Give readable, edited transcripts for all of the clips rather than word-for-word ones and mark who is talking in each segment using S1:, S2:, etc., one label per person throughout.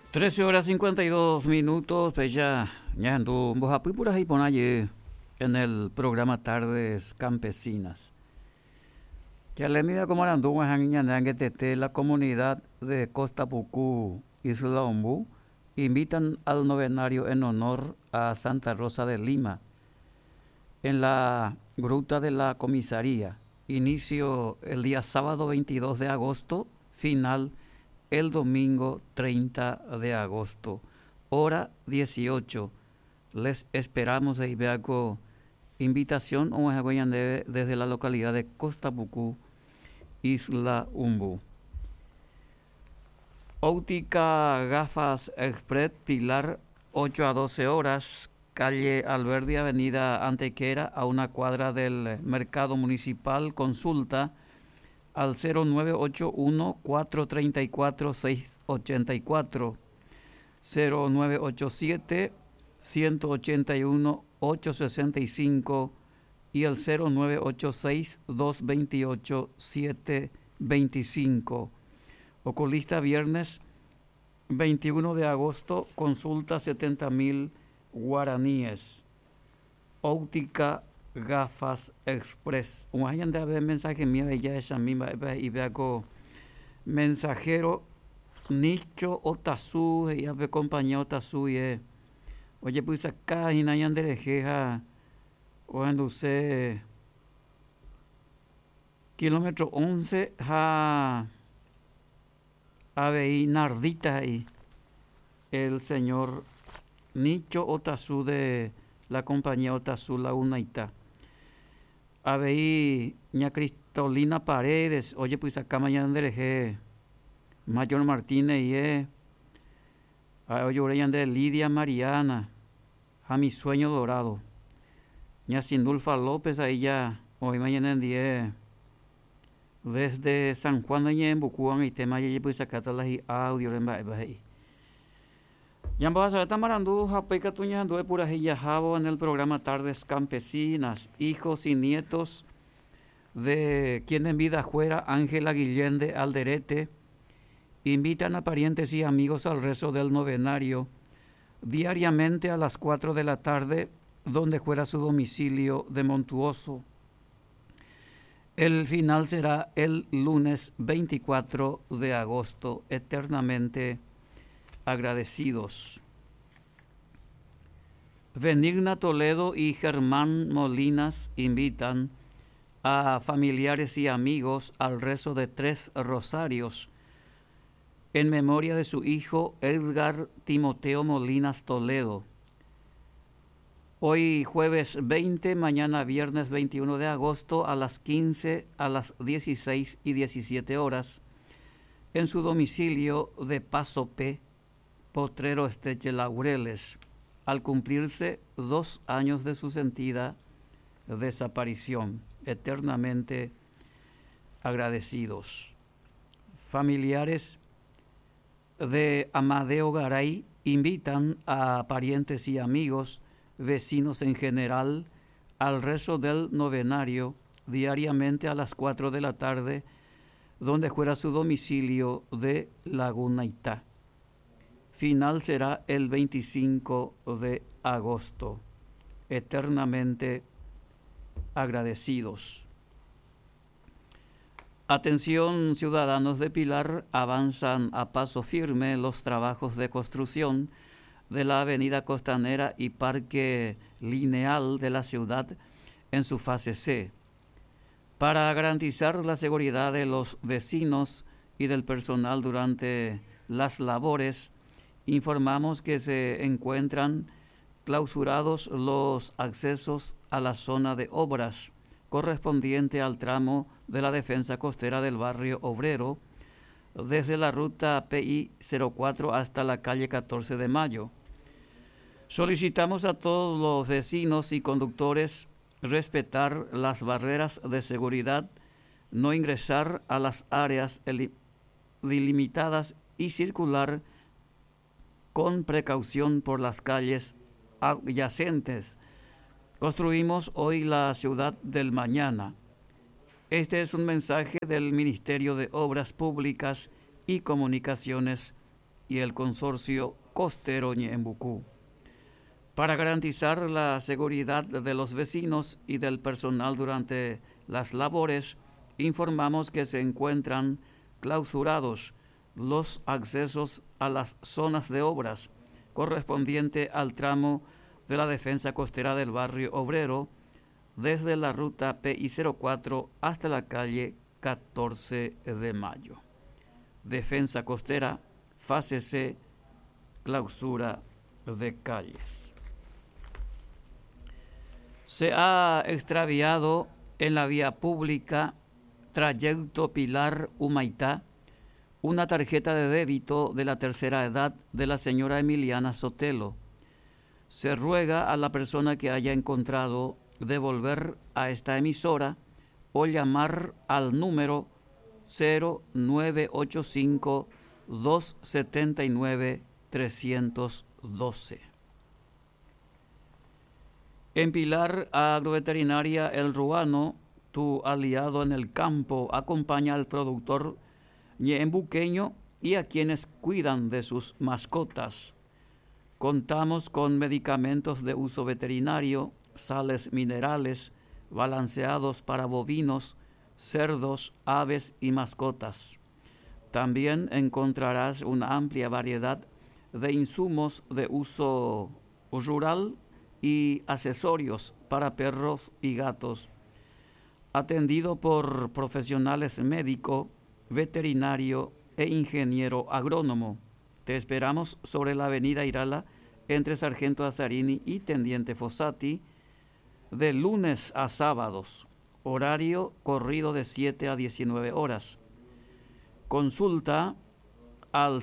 S1: 13 horas 52 minutos, pues ya ando por ahí por allí en el programa Tardes Campesinas. Que a la medida como anduvo en que tete la comunidad de Costa Pucú, Isla Ombú, invitan al novenario en honor a Santa Rosa de Lima en la Gruta de la Comisaría. Inicio el día sábado 22 de agosto, final el domingo 30 de agosto, hora 18. Les esperamos ahí con invitación desde la localidad de Costa Pucú, Isla Umbu. Óptica Gafas Express Pilar, 8 a 12 horas, calle Alberdi, avenida Antequera, a una cuadra del Mercado Municipal. Consulta al 0981-434-684, 0987-181-865 y el 0986-228-725. Oculista viernes 21 de agosto, consulta 70,000 guaraníes. Óptica Gafas Express. Un agente de mensaje mío ella esa misma y vea con mensajero Nicho Otazu y ave compañía Otazu y oye pues acá y nayan de lejeja o anduce kilómetro 11 a ave y nardita y el señor Nicho Otazu de la compañía Otazu la Unaita. Aveí ña Cristolina Paredes, oye pues acá mañana de Mayor Martínez y oye oreyan de Lidia Mariana, a mi sueño dorado. Ña Sindulfa López ahí ya, hoy mañana en día desde San Juan de en Bucuán y tema y pues acá las audio en ahí. Ya vamos a estar marando Japaica Tuñando de pura Jabo en el programa Tardes Campesinas, hijos y nietos de quien en vida fuera Ángela Guillén de Alderete, invitan a parientes y amigos al rezo del novenario diariamente a las 4 de la tarde, donde fuera su domicilio de Montuoso. El final será el lunes 24 de agosto, eternamente agradecidos. Benigna Toledo y Germán Molinas invitan a familiares y amigos al rezo de 3 rosarios en memoria de su hijo Edgar Timoteo Molinas Toledo. Hoy jueves 20, mañana viernes 21 de agosto a las 15, a las 16 y 17 horas en su domicilio de Paso P, Potrero Esteche Laureles, al cumplirse 2 años de su sentida desaparición. Eternamente agradecidos. Familiares de Amadeo Garay invitan a parientes y amigos, vecinos en general, al rezo del novenario diariamente a las 4 de la tarde, donde fuera su domicilio de Laguna Itá. Final será el 25 de agosto. Eternamente agradecidos. Atención ciudadanos de Pilar, avanzan a paso firme los trabajos de construcción de la avenida Costanera y Parque Lineal de la ciudad en su fase C. Para garantizar la seguridad de los vecinos y del personal durante las labores, informamos que se encuentran clausurados los accesos a la zona de obras correspondiente al tramo de la defensa costera del barrio obrero, desde la ruta PI 04 hasta la calle 14 de Mayo. Solicitamos a todos los vecinos y conductores respetar las barreras de seguridad, no ingresar a las áreas delimitadas y circular con precaución por las calles adyacentes. Construimos hoy la ciudad del mañana. Este es un mensaje del Ministerio de Obras Públicas y Comunicaciones y el consorcio costero Ñeembucú. Para garantizar la seguridad de los vecinos y del personal durante las labores, informamos que se encuentran clausurados los accesos a las zonas de obras correspondiente al tramo de la defensa costera del barrio Obrero, desde la ruta PI04 hasta la calle 14 de Mayo. Defensa costera, fase C, clausura de calles. Se ha extraviado en la vía pública trayecto Pilar-Humaitá una tarjeta de débito de la tercera edad de la señora Emiliana Sotelo. Se ruega a la persona que haya encontrado devolver a esta emisora o llamar al número 0985-279-312. En Pilar Agroveterinaria El Ruano, tu aliado en el campo, acompaña al productor ñeembuqueño y a quienes cuidan de sus mascotas. Contamos con medicamentos de uso veterinario, sales minerales, balanceados para bovinos, cerdos, aves y mascotas. También encontrarás una amplia variedad de insumos de uso rural y accesorios para perros y gatos, atendido por profesionales médico, veterinario e ingeniero agrónomo. Te esperamos sobre la avenida Irala entre Sargento Azzarini y Teniente Fossati de lunes a sábados, horario corrido de 7 a 19 horas. Consulta al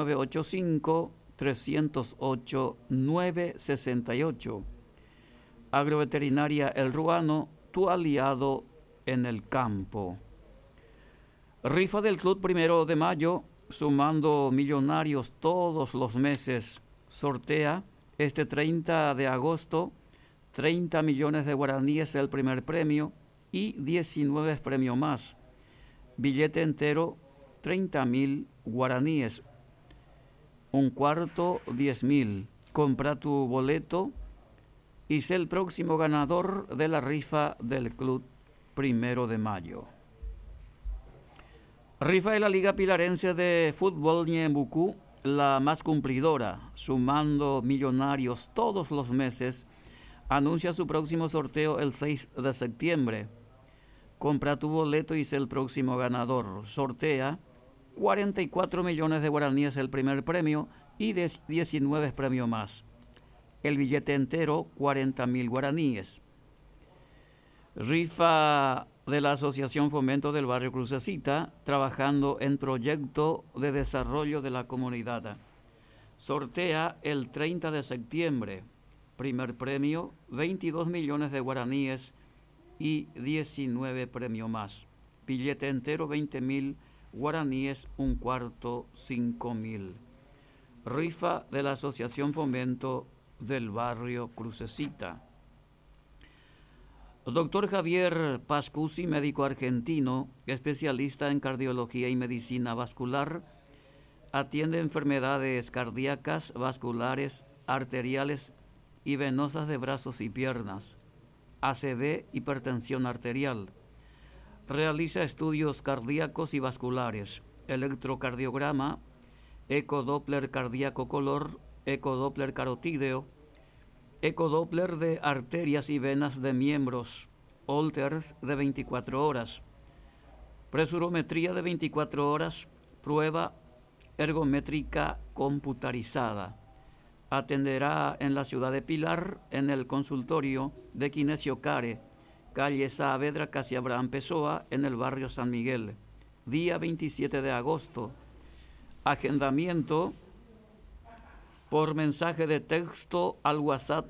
S1: 0985-308-968. Agroveterinaria El Ruano, tu aliado en el campo. Rifa del Club 1 de Mayo, sumando millonarios todos los meses. Sortea este 30 de agosto 30 millones de guaraníes el primer premio y 19 premios más. Billete entero 30.000 guaraníes. Un cuarto 10.000. Compra tu boleto y sé el próximo ganador de la rifa del Club 1 de Mayo. Rifa de la Liga Pilarense de Fútbol Ñeembucú, la más cumplidora, sumando millonarios todos los meses, anuncia su próximo sorteo el 6 de septiembre. Compra tu boleto y sé el próximo ganador. Sortea 44 millones de guaraníes el primer premio y 19 premios más. El billete entero 40.000 guaraníes. Rifa de la Asociación Fomento del Barrio Crucecita, trabajando en proyecto de desarrollo de la comunidad. Sortea el 30 de septiembre. Primer premio, 22 millones de guaraníes y 19 premios más. Billete entero, 20.000 guaraníes, un cuarto, 5.000. Rifa de la Asociación Fomento del Barrio Crucecita. Doctor Javier Pascusi, médico argentino, especialista en cardiología y medicina vascular, atiende enfermedades cardíacas, vasculares, arteriales y venosas de brazos y piernas, ACV, hipertensión arterial. Realiza estudios cardíacos y vasculares, electrocardiograma, ecodoppler cardíaco color, ecodoppler carotídeo, ecodoppler de arterias y venas de miembros, Holters de 24 horas, presurometría de 24 horas, prueba ergométrica computarizada. Atenderá en la ciudad de Pilar, en el consultorio de Kinesio Care, calle Saavedra, casi Abraham Pessoa, en el barrio San Miguel. Día 27 de agosto. Agendamiento por mensaje de texto al WhatsApp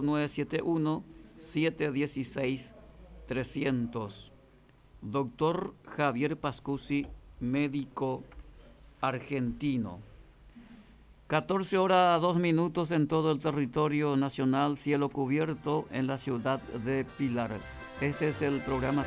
S1: 0971-716-300. Doctor Javier Pascusi, médico argentino. 14 horas 2 minutos en todo el territorio nacional, cielo cubierto en la ciudad de Pilar. Este es el programa